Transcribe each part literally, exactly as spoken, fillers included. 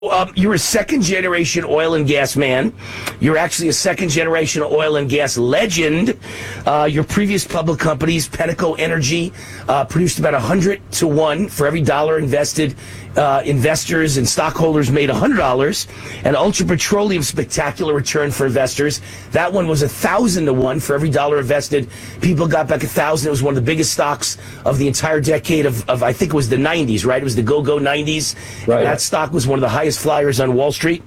Um, you're a second generation oil and gas man. You're actually a second generation oil and gas legend. Uh, your previous public companies, Penteco Energy, uh, produced about one hundred to one for every dollar invested. Uh, investors and stockholders made one hundred dollars. And Ultra Petroleum, spectacular return for investors. That one was one thousand to one for every dollar invested. People got back one thousand. It was one of the biggest stocks of the entire decade of, of I think it was the nineties, right? It was the go-go nineties. Right. And that stock was one of the highest flyers on Wall Street.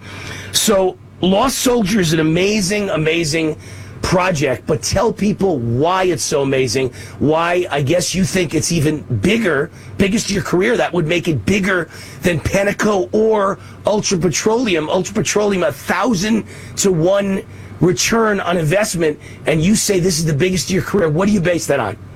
So Lost Soldier is an amazing, amazing project, but tell people why it's so amazing, why I guess you think it's even bigger, biggest of your career, that would make it bigger than Penteco or Ultra Petroleum. Ultra Petroleum, a thousand to one return on investment, and you say this is the biggest of your career. What do you base that on?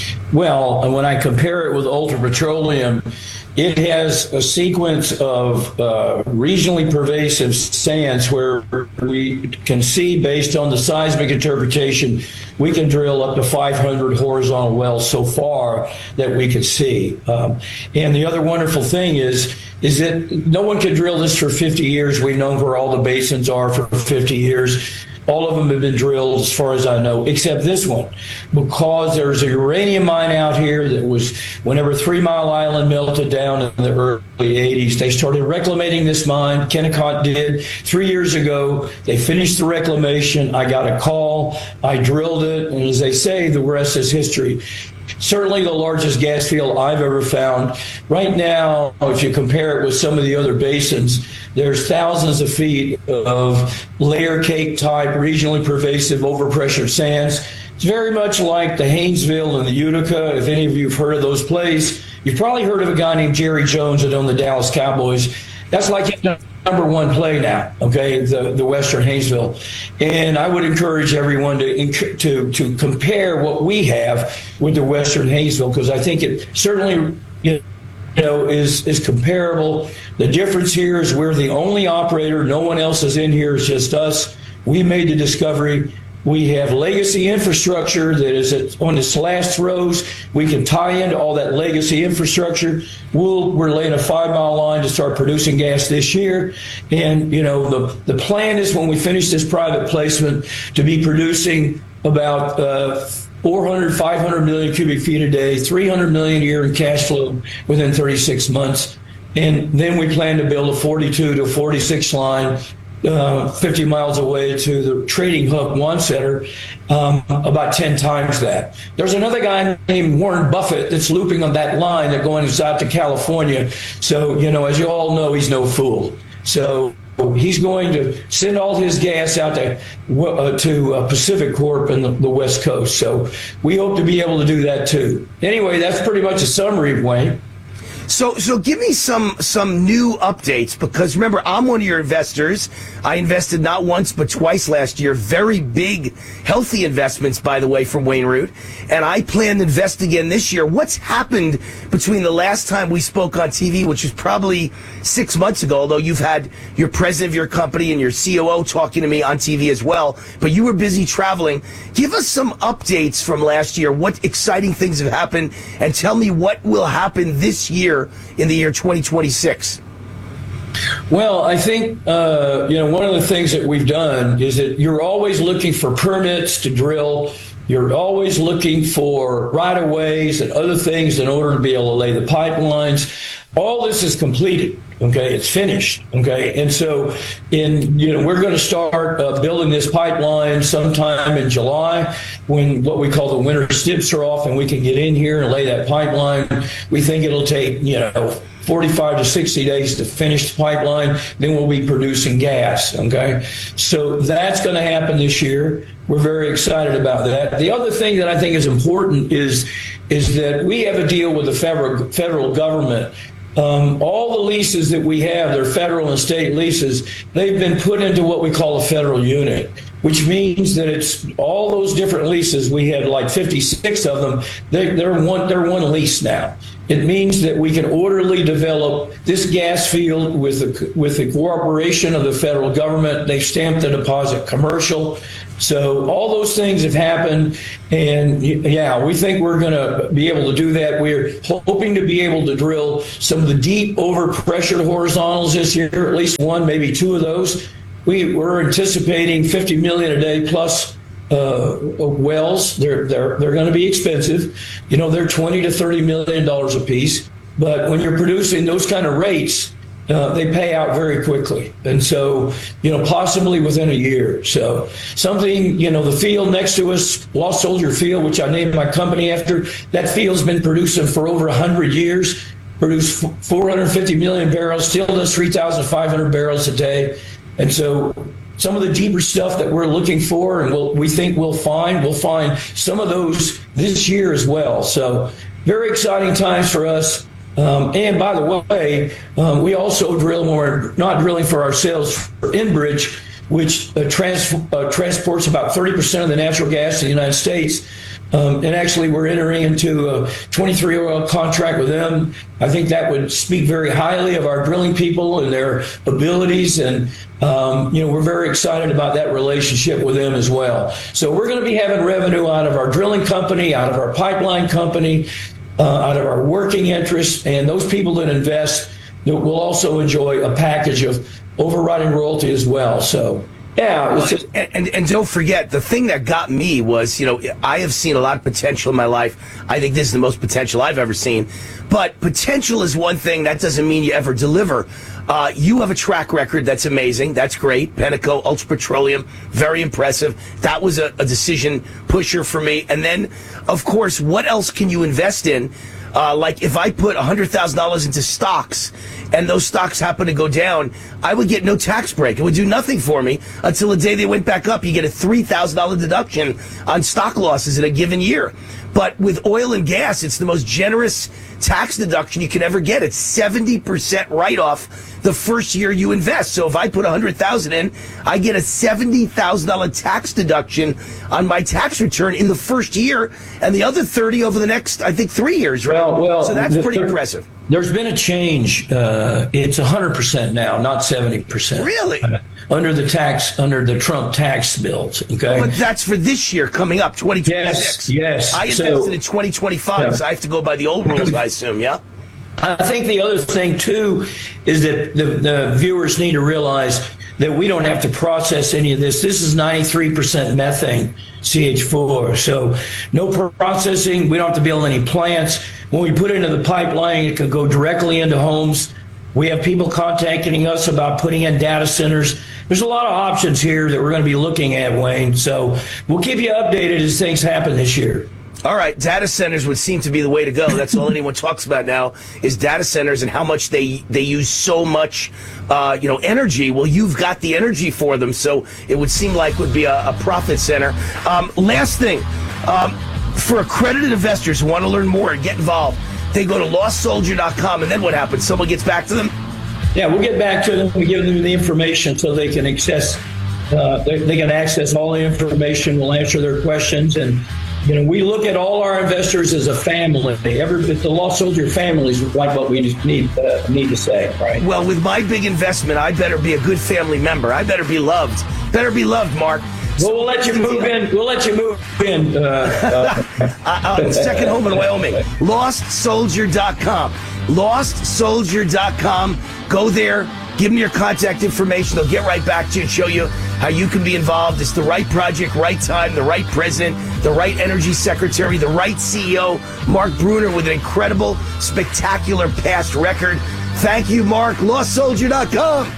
Well, when I compare it with Ultra Petroleum, it has a sequence of uh, regionally pervasive sands where we can see, based on the seismic interpretation, we can drill up to five hundred horizontal wells so far that we could see. Um, and the other wonderful thing is, is that no one could drill this for fifty years. We've known where all the basins are for fifty years. All of them have been drilled, as far as I know, except this one, because there's a uranium mine out here that was, whenever Three Mile Island melted down in the early eighties, they started reclamating this mine. Kennecott did three years ago. They finished the reclamation. I got a call. I drilled it. And as they say, the rest is history. Certainly the largest gas field I've ever found. Right now, if you compare it with some of the other basins, there's thousands of feet of layer cake type, regionally pervasive, overpressure sands. It's very much like the Haynesville and the Utica. If any of you have heard of those plays, you've probably heard of a guy named Jerry Jones that owned the Dallas Cowboys. That's like his number one play now, okay, the, the Western Haynesville. And I would encourage everyone to, to, to compare what we have with the Western Haynesville, because I think it certainly, you know, is, is comparable. The difference here is we're the only operator. No one else is in here. It's just us. We made the discovery. We have legacy infrastructure that is at, on its last throws. We can tie into all that legacy infrastructure. We'll, we're laying a five-mile line to start producing gas this year. And, you know, the, the plan is, when we finish this private placement, to be producing about uh, four hundred, five hundred million cubic feet a day, three hundred million a year in cash flow within thirty-six months. And then we plan to build a forty-two to forty-six line Uh, fifty miles away to the Trading Hook One Center, um, about ten times that. There's another guy named Warren Buffett that's looping on that line that going out to California. So, you know, as you all know, he's no fool. So he's going to send all his gas out to, uh, to uh, Pacific Corp and the, the West Coast. So we hope to be able to do that too. Anyway, that's pretty much a summary, Wayne. So, so give me some some new updates, because remember, I'm one of your investors. I invested not once but twice last year. Very big, healthy investments, by the way, from Wayne Root. And I plan to invest again this year. What's happened between the last time we spoke on T V, which was probably six months ago, although you've had your president of your company and your C O O talking to me on T V as well, but you were busy traveling. Give us some updates from last year. What exciting things have happened, and tell me what will happen this year, in the year twenty twenty-six? Well, I think, uh, you know, one of the things that we've done is that you're always looking for permits to drill. You're always looking for right-of-ways and other things in order to be able to lay the pipelines. All this is completed. Okay, it's finished. Okay, and so in you know we're going to start uh, building this pipeline sometime in July, when what we call the winter stips are off, and we can get in here and lay that pipeline. We think it'll take you know forty-five to sixty days to finish the pipeline. Then we'll be producing gas. Okay, so that's going to happen this year. We're very excited about that. The other thing that I think is important is is that we have a deal with the federal federal government. Um, all the leases that we have, they're federal and state leases, they've been put into what we call a federal unit, which means that it's all those different leases. We had like fifty-six of them. They, they're one, they're one lease now. It means that we can orderly develop this gas field with the, with the cooperation of the federal government. They stamped the deposit commercial. So all those things have happened. And yeah, we think we're going to be able to do that. We're hoping to be able to drill some of the deep overpressured horizontals this year, at least one, maybe two of those. We, we're anticipating fifty million a day plus uh, wells. They're they're they're going to be expensive. You know, they're twenty to thirty million dollars a piece. But when you're producing those kind of rates, uh, they pay out very quickly. And so, you know, possibly within a year. So something, you know, the field next to us, Lost Soldier Field, which I named my company after, that field's been producing for over one hundred years, produced four hundred fifty million barrels, still does three thousand five hundred barrels a day. And so some of the deeper stuff that we're looking for and we'll, we think we'll find, we'll find some of those this year as well. So very exciting times for us. Um, and by the way, um, we also drill more, not drilling for ourselves, for Enbridge, which uh, trans, uh, transports about thirty percent of the natural gas in the United States. Um, and actually, we're entering into a twenty-three oil contract with them. I think that would speak very highly of our drilling people and their abilities. And, um, you know, we're very excited about that relationship with them as well. So we're going to be having revenue out of our drilling company, out of our pipeline company, uh, out of our working interest. And those people that invest will also enjoy a package of overriding royalty as well. So. Yeah, well, just, and, and and don't forget, the thing that got me was, you know, I have seen a lot of potential in my life. I think this is the most potential I've ever seen. But potential is one thing. That doesn't mean you ever deliver. Uh, you have a track record that's amazing. That's great. Penteco, Ultra Petroleum, very impressive. That was a, a decision pusher for me. And then, of course, what else can you invest in? Uh, like if I put one hundred thousand dollars into stocks and those stocks happen to go down, I would get no tax break. It would do nothing for me until the day they went back up. You get a three thousand dollars deduction on stock losses in a given year. But with oil and gas, it's the most generous tax deduction you can ever get. It's seventy percent write-off the first year you invest. So if I put one hundred thousand dollars in, I get a seventy thousand dollars tax deduction on my tax return in the first year, and the other thirty over the next, I think, three years, right? Well, well, so that's pretty there, impressive. There's been a change. Uh, it's one hundred percent now, not seventy percent. Really? Uh, under the tax, under the Trump tax bills, okay? But that's for this year coming up, twenty Yes, twenty-six. yes. I invested so, in twenty twenty-five, yeah. So I have to go by the old rules, I assume, yeah? I think the other thing, too, is that the, the viewers need to realize that we don't have to process any of this. This is ninety-three percent methane, C H four. So no processing. We don't have to build any plants. When we put it into the pipeline, it can go directly into homes. We have people contacting us about putting in data centers. There's a lot of options here that we're going to be looking at, Wayne. So we'll keep you updated as things happen this year. All right, data centers would seem to be the way to go. That's all anyone talks about now is data centers and how much they they use so much, uh, you know, energy. Well, you've got the energy for them, so it would seem like it would be a, a profit center. Um, last thing, um, for accredited investors who want to learn more and get involved, they go to lost soldier dot com, and then what happens? Someone gets back to them? Yeah, we'll get back to them. We give them the information so they can access. Uh, they, they can access all the information. We'll answer their questions and. You know, we look at all our investors as a family. Every, the Lost Soldier family is like what we just need uh, need to say, right? Well, with my big investment, I better be a good family member. I better be loved. Better be loved, Mark. Well, we'll let you move in. We'll let you move in. Uh, uh, uh, second home in Wyoming. lost soldier dot com. lost soldier dot com. Go there. Give them your contact information. They'll get right back to you and show you how you can be involved. It's the right project, right time, the right president, the right energy secretary, the right C E O, Mark Bruner, with an incredible, spectacular past record. Thank you, Mark. lost soldier dot com.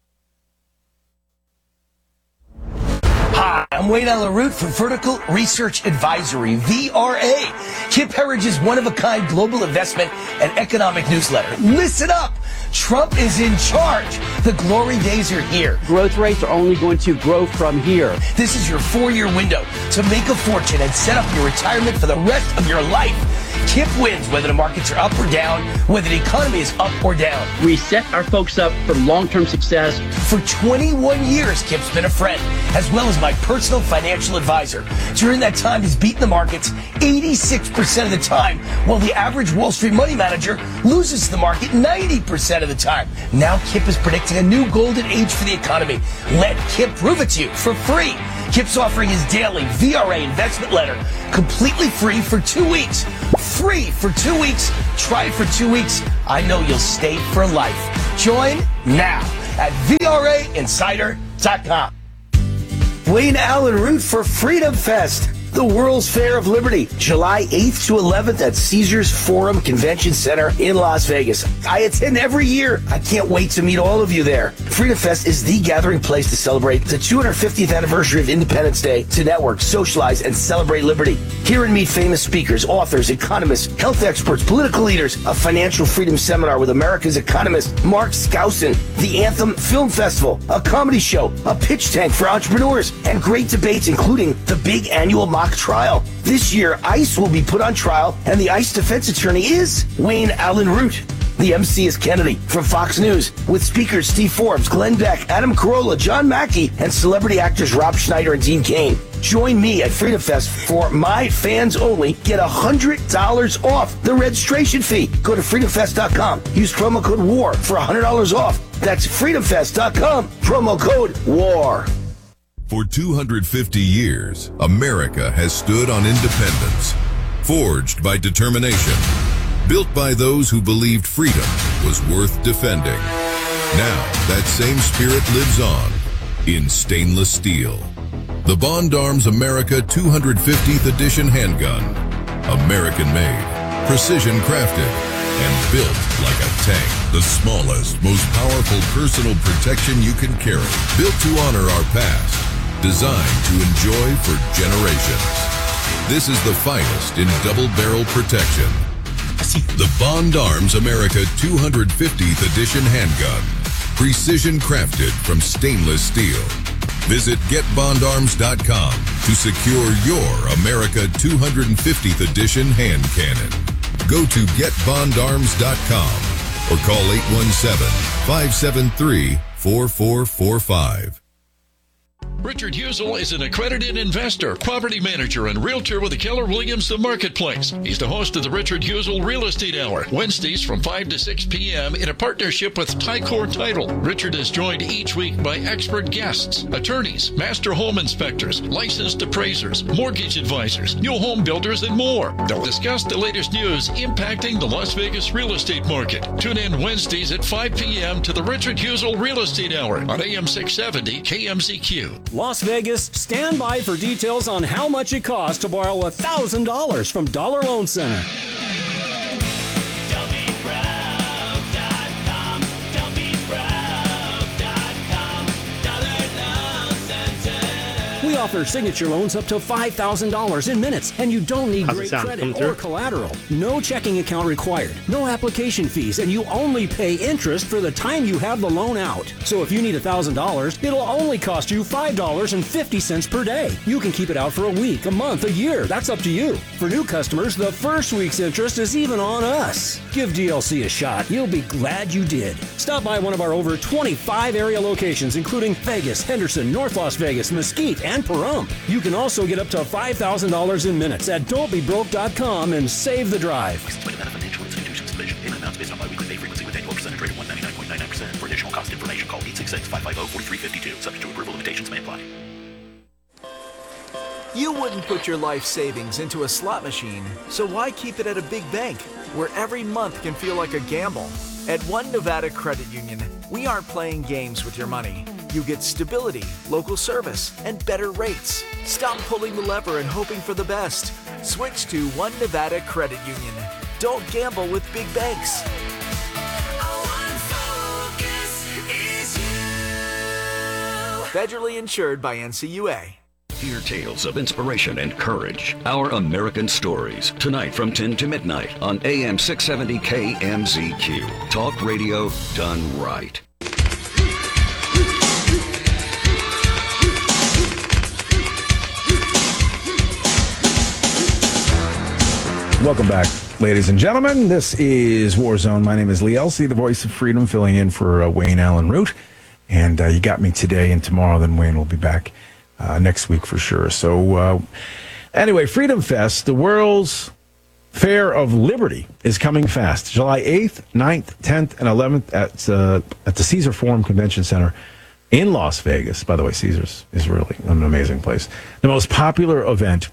Hi, I'm Wayne LaRoute from Vertical Research Advisory, V R A. Kip Herriage's one-of-a-kind global investment and economic newsletter. Listen up. Trump is in charge. The glory days are here. Growth rates are only going to grow from here. This is your four-year window to make a fortune and set up your retirement for the rest of your life. Kip wins whether the markets are up or down, whether the economy is up or down. We set our folks up for long-term success. For twenty-one years, Kip's been a friend, as well as my personal financial advisor. During that time, he's beaten the markets eighty-six percent of the time, while the average Wall Street money manager loses the market ninety percent of the time. Now Kip is predicting a new golden age for the economy. Let Kip prove it to you for free. Kip's offering his daily V R A investment letter completely free for two weeks. Free for two weeks. Try it for two weeks. I know you'll stay for life. Join now at V R A insider dot com. Wayne Allen Root for Freedom Fest, the World's Fair of Liberty, July eighth to eleventh at Caesars Forum Convention Center in Las Vegas. I attend every year. I can't wait to meet all of you there. Freedom Fest is the gathering place to celebrate the two hundred fiftieth anniversary of Independence Day, to network, socialize, and celebrate liberty. Hear and meet famous speakers, authors, economists, health experts, political leaders, a financial freedom seminar with America's economist Mark Skousen, the Anthem Film Festival, a comedy show, a pitch tank for entrepreneurs, and great debates including the big annual mock trial. This year, ICE will be put on trial, and the ICE defense attorney is Wayne Allen Root. The M C is Kennedy from Fox News, with speakers Steve Forbes, Glenn Beck, Adam Carolla, John Mackey, and celebrity actors Rob Schneider and Dean Cain. Join me at Freedom Fest for my fans only. Get one hundred dollars off the registration fee. Go to freedom fest dot com. Use promo code WAR for one hundred dollars off. That's freedom fest dot com. Promo code WAR. For two hundred fifty years, America has stood on independence, forged by determination, built by those who believed freedom was worth defending. Now, that same spirit lives on in stainless steel. The Bond Arms America two hundred fiftieth Edition handgun. American-made, precision-crafted, and built like a tank. The smallest, most powerful personal protection you can carry. Built to honor our past. Designed to enjoy for generations. This is the finest in double-barrel protection. The Bond Arms America two hundred fiftieth Edition handgun. Precision crafted from stainless steel. Visit get bond arms dot com to secure your America two hundred fiftieth Edition hand cannon. Go to get bond arms dot com or call eight one seven, five seven three, four four four five. Richard Husel is an accredited investor, property manager, and realtor with the Keller Williams The Marketplace. He's the host of the Richard Husel Real Estate Hour, Wednesdays from five to six p.m. in a partnership with Tycor Title. Richard is joined each week by expert guests, attorneys, master home inspectors, licensed appraisers, mortgage advisors, new home builders, and more. They'll discuss the latest news impacting the Las Vegas real estate market. Tune in Wednesdays at five p.m. to the Richard Husel Real Estate Hour on A M six seventy K M Z Q. Las Vegas, stand by for details on how much it costs to borrow one thousand dollars from Dollar Loan Center. We offer signature loans up to five thousand dollars in minutes, and you don't need How's it great sound? credit Coming or through? collateral. No checking account required, no application fees, and you only pay interest for the time you have the loan out. So if you need one thousand dollars, it'll only cost you five dollars and fifty cents per day. You can keep it out for a week, a month, a year. That's up to you. For new customers, the first week's interest is even on us. Give D L C a shot. You'll be glad you did. Stop by one of our over twenty-five area locations, including Vegas, Henderson, North Las Vegas, Mesquite, and Pahrump. You can also get up to five thousand dollars in minutes at don't be broke dot com and save the drive. Financial institutions division. Payment amounts based on biweekly pay frequency with annual percentage rate of one hundred ninety-nine point nine nine percent. For additional cost information, call eight six six, five five zero, four three five two. Subject to approval, limitations may apply. You wouldn't put your life savings into a slot machine, so why keep it at a big bank where every month can feel like a gamble? At One Nevada Credit Union, we aren't playing games with your money. You get stability, local service, and better rates. Stop pulling the lever and hoping for the best. Switch to One Nevada Credit Union. Don't gamble with big banks. Federally insured by N C U A. Hear tales of inspiration and courage. Our American Stories. Tonight from ten to midnight on A M six seventy K M Z Q. Talk radio done right. Welcome back, ladies and gentlemen. This is Warzone. My name is Lee Elsey, the voice of freedom, filling in for uh, Wayne Allen Root. And uh, you got me today and tomorrow, then Wayne will be back uh, next week for sure. So uh, anyway, Freedom Fest, the world's Fair of Liberty, is coming fast. July eighth, ninth, tenth, and eleventh at, uh, at the Caesar Forum Convention Center in Las Vegas. By the way, Caesars is really an amazing place. The most popular event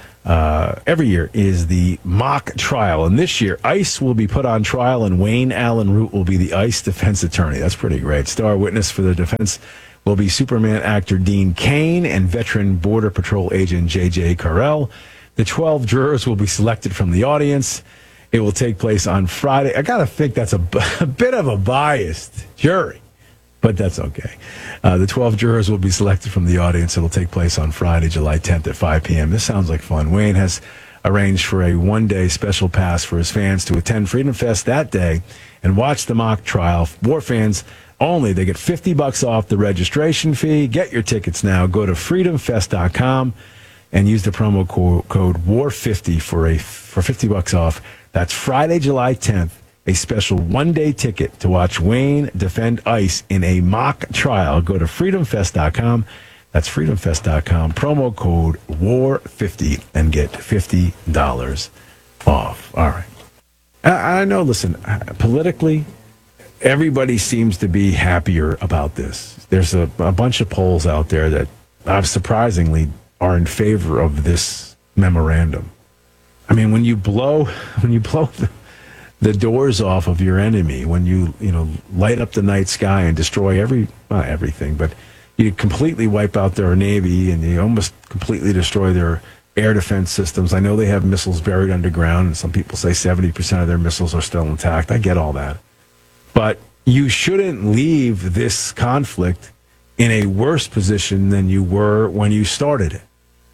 uh, every year is the mock trial. And this year, ICE will be put on trial, and Wayne Allen Root will be the ICE defense attorney. That's pretty great. Star witness for the defense will be Superman actor Dean Cain and veteran Border Patrol agent J J Carell. The twelve jurors will be selected from the audience. It will take place on Friday. I got to think that's a, a bit of a biased jury, but that's okay. Uh, the twelve jurors will be selected from the audience. It'll take place on Friday, July tenth at five p.m. This sounds like fun. Wayne has arranged for a one-day special pass for his fans to attend Freedom Fest that day and watch the mock trial. War fans only. They get fifty bucks off the registration fee. Get your tickets now. Go to freedom fest dot com and use the promo co- code war fifty for a for fifty bucks off. That's Friday, July tenth. A special one-day ticket to watch Wayne defend ICE in a mock trial. Go to freedom fest dot com. That's freedom fest dot com. Promo code war fifty and get fifty dollars off. All right. I, I know, listen, politically, everybody seems to be happier about this. There's a, a bunch of polls out there that uh, surprisingly are in favor of this memorandum. I mean, when you blow, when you blow the, the doors off of your enemy, when you, you know, light up the night sky and destroy every, not everything, but you completely wipe out their Navy and you almost completely destroy their air defense systems. I know they have missiles buried underground, and some people say seventy percent of their missiles are still intact. I get all that. But you shouldn't leave this conflict in a worse position than you were when you started it.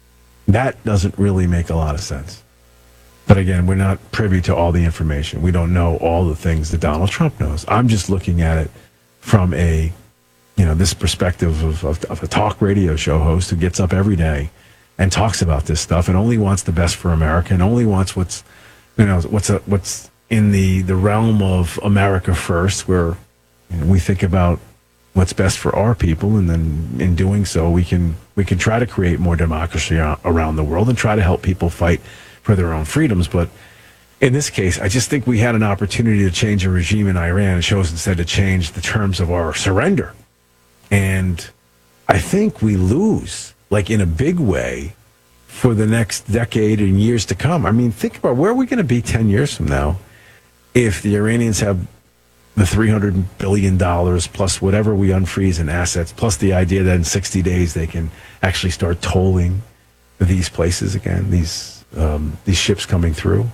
That doesn't really make a lot of sense. But again, we're not privy to all the information. We don't know all the things that Donald Trump knows. I'm just looking at it from a, you know, this perspective of, of, of a talk radio show host who gets up every day and talks about this stuff and only wants the best for America and only wants what's, you know, what's a, what's in the, the realm of America first, where, you know, we think about what's best for our people, and then in doing so, we can we can try to create more democracy around the world and try to help people fight for their own freedoms. But in this case, I just think we had an opportunity to change a regime in Iran. It chose instead to change the terms of our surrender. And I think we lose, like in a big way, for the next decade and years to come. I mean, think about where are we going to be ten years from now if the Iranians have the three hundred billion dollars plus whatever we unfreeze in assets, plus the idea that in sixty days they can actually start tolling these places again, these um, these ships coming through.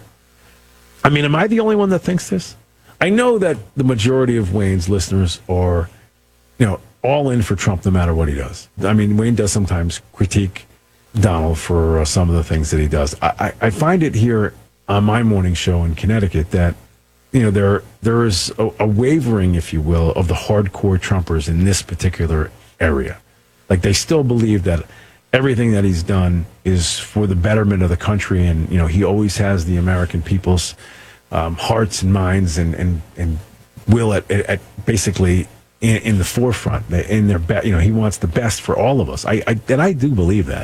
I mean, am I the only one that thinks this? I know that the majority of Wayne's listeners are, you know, all in for Trump no matter what he does. I mean, Wayne does sometimes critique Donald for uh, some of the things that he does. I, I, I find it here on my morning show in Connecticut that, you know, there there is a, a wavering, if you will, of the hardcore Trumpers in this particular area. Like, they still believe that everything that he's done is for the betterment of the country, and, you know, he always has the American people's um, hearts and minds and and, and will at, at basically in, in the forefront. In their be- you know, he wants the best for all of us. I, I and I do believe that,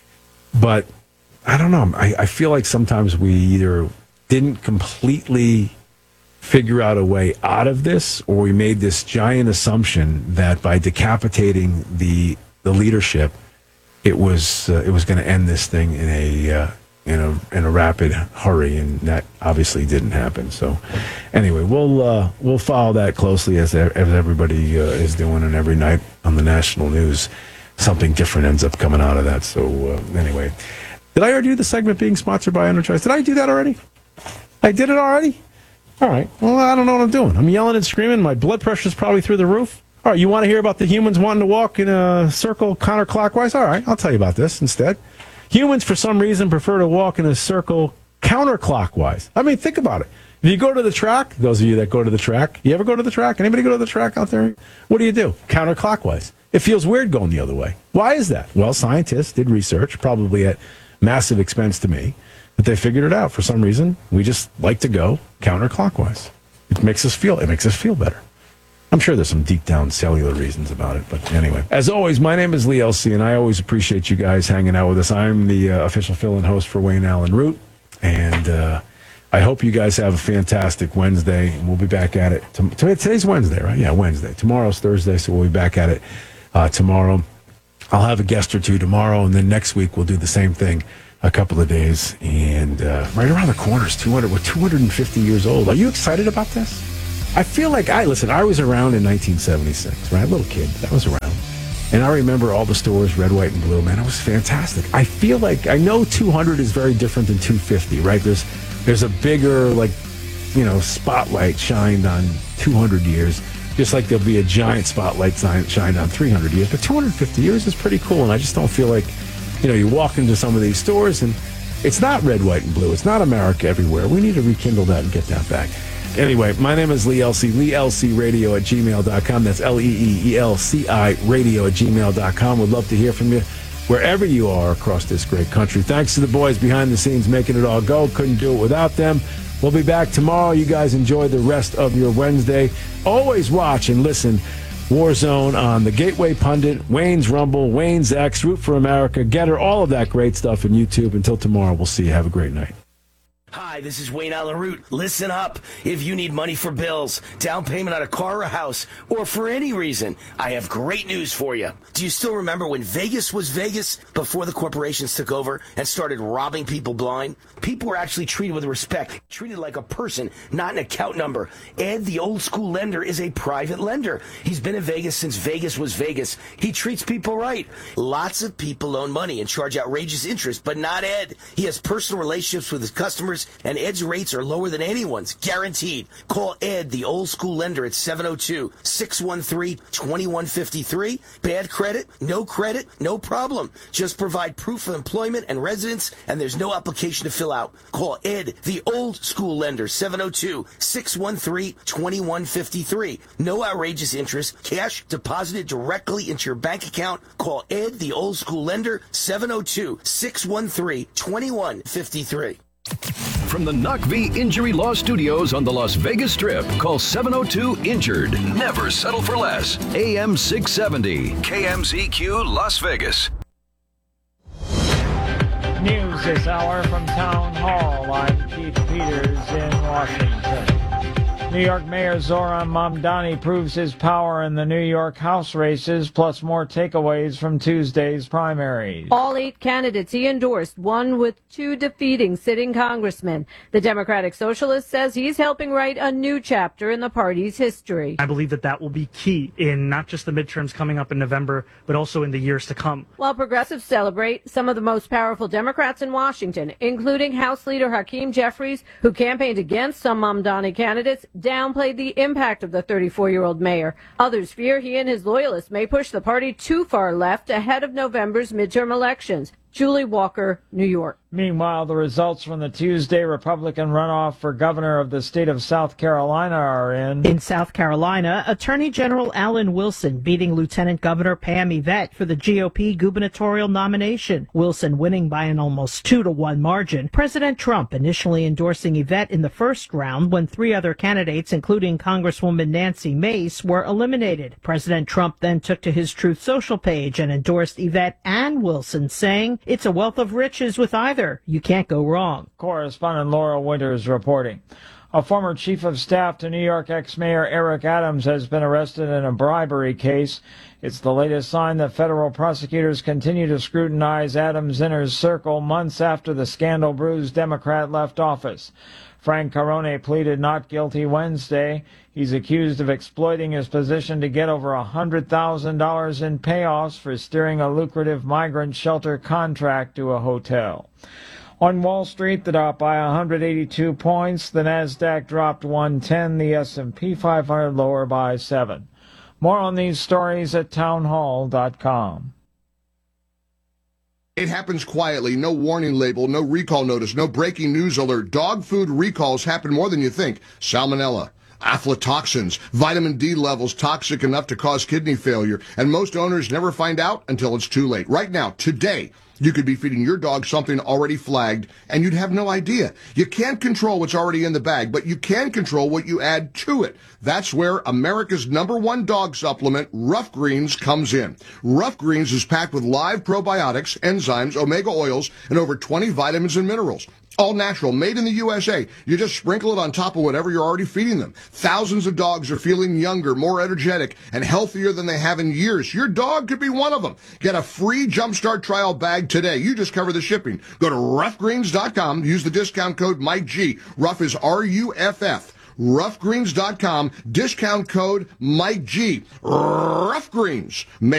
but I don't know. I, I feel like sometimes we either didn't completely figure out a way out of this, or we made this giant assumption that by decapitating the the leadership, it was uh, it was going to end this thing in a uh, in a in a rapid hurry, and that obviously didn't happen. So, anyway, we'll uh, we'll follow that closely as as everybody uh, is doing, and every night on the national news, something different ends up coming out of that. So, uh, anyway, did I already do the segment being sponsored by Energize? Did I do that already? I did it already. All right. Well, I don't know what I'm doing. I'm yelling and screaming. My blood pressure's probably through the roof. All right. You want to hear about the humans wanting to walk in a circle counterclockwise? All right. I'll tell you about this instead. Humans, for some reason, prefer to walk in a circle counterclockwise. I mean, think about it. If you go to the track, those of you that go to the track, you ever go to the track? Anybody go to the track out there? What do you do? Counterclockwise. It feels weird going the other way. Why is that? Well, scientists did research, probably at massive expense to me, but they figured it out. For some reason, we just like to go counterclockwise. It makes us feel, it makes us feel better. I'm sure there's some deep down cellular reasons about it, but anyway. As always, my name is Lee L C, and I always appreciate you guys hanging out with us. I'm the uh, official fill-in host for Wayne Allen Root, and uh, I hope you guys have a fantastic Wednesday, and we'll be back at it. T- today's Wednesday, right? Yeah, Wednesday. Tomorrow's Thursday, so we'll be back at it uh, tomorrow. I'll have a guest or two tomorrow, and then next week we'll do the same thing a couple of days. And uh, right around the corner is two hundred. We're two hundred fifty years old. Are you excited about this? I feel like I listen. I was around in nineteen seventy-six, right? Little kid, that was around, and I remember all the stores, red, white, and blue. Man, it was fantastic. I feel like I know two hundred is very different than two fifty, right? There's there's a bigger, like, you know, spotlight shined on two hundred years, just like there'll be a giant spotlight shined on three hundred years. But two hundred fifty years is pretty cool, and I just don't feel like, you know, you walk into some of these stores and it's not red, white, and blue. It's not America everywhere. We need to rekindle that and get that back. Anyway, my name is Lee L C, Lee L C Radio at gmail dot com. That's L E E E L C I radio at gmail dot com. Would love to hear from you wherever you are across this great country. Thanks to the boys behind the scenes making it all go. Couldn't do it without them. We'll be back tomorrow. You guys enjoy the rest of your Wednesday. Always watch and listen Warzone on the Gateway Pundit, Wayne's Rumble, Wayne's X, Root for America, Getter, all of that great stuff on YouTube. Until tomorrow, we'll see you. Have a great night. Hi, this is Wayne Allen Root. Listen up. If you need money for bills, down payment on a car or a house, or for any reason, I have great news for you. Do you still remember when Vegas was Vegas before the corporations took over and started robbing people blind? People were actually treated with respect, treated like a person, not an account number. Ed, the old school lender, is a private lender. He's been in Vegas since Vegas was Vegas. He treats people right. Lots of people loan money and charge outrageous interest, but not Ed. He has personal relationships with his customers, and Ed's rates are lower than anyone's, guaranteed. Call Ed, the old school lender, at seven oh two, six one three, two one five three. Bad credit? No credit? No problem. Just provide proof of employment and residence, and there's no application to fill out. Call Ed, the old school lender, seven oh two, six one three, two one five three. No outrageous interest. Cash deposited directly into your bank account. Call Ed, the old school lender, seven oh two, six one three, two one five three. From the Knock V Injury Law Studios on the Las Vegas Strip, call seven oh two injured. Never settle for less. A M six seventy, K M Z Q, Las Vegas. News this hour from Town Hall. I'm Keith Peters in Washington. New York Mayor Zoran Mamdani proves his power in the New York House races, plus more takeaways from Tuesday's primaries. All eight candidates he endorsed, one with two defeating sitting congressmen. The Democratic Socialist says he's helping write a new chapter in the party's history. I believe that that will be key in not just the midterms coming up in November, but also in the years to come. While progressives celebrate, some of the most powerful Democrats in Washington, including House Leader Hakeem Jeffries, who campaigned against some Mamdani candidates, downplayed the impact of the thirty-four-year-old mayor. Others fear he and his loyalists may push the party too far left ahead of November's midterm elections. Julie Walker, New York. Meanwhile, the results from the Tuesday Republican runoff for governor of the state of South Carolina are in. In South Carolina, Attorney General Alan Wilson beating Lieutenant Governor Pam Yvette for the G O P gubernatorial nomination. Wilson winning by an almost two to one margin. President Trump initially endorsing Yvette in the first round when three other candidates, including Congresswoman Nancy Mace, were eliminated. President Trump then took to his Truth Social page and endorsed Yvette and Wilson, saying, "It's a wealth of riches with either. You can't go wrong." Correspondent Laura Winters reporting. A former chief of staff to New York ex-mayor Eric Adams has been arrested in a bribery case. It's the latest sign that federal prosecutors continue to scrutinize Adams' inner circle months after the scandal-bruised Democrat left office. Frank Carone pleaded not guilty Wednesday. He's accused of exploiting his position to get over one hundred thousand dollars in payoffs for steering a lucrative migrant shelter contract to a hotel. On Wall Street, the Dow by one hundred eighty-two points. The Nasdaq dropped one ten. The S and P five hundred lower by seven. More on these stories at townhall dot com. It happens quietly, no warning label, no recall notice, no breaking news alert. Dog food recalls happen more than you think. Salmonella, aflatoxins, vitamin D levels toxic enough to cause kidney failure, and most owners never find out until it's too late. Right now, today, You could be feeding your dog something already flagged, and you'd have no idea. You can't control what's already in the bag, but you can control what you add to it. That's where America's number one dog supplement, Rough Greens, comes in. Rough Greens is packed with live probiotics, enzymes, omega oils, and over twenty vitamins and minerals. All natural, made in the U S A. You just sprinkle it on top of whatever you're already feeding them. Thousands of dogs are feeling younger, more energetic, and healthier than they have in years. Your dog could be one of them. Get a free Jumpstart trial bag today. You just cover the shipping. Go to rough greens dot com. Use the discount code Mike G. Rough is R U F F. rough greens dot com. Discount code Mike G. Rough Greens.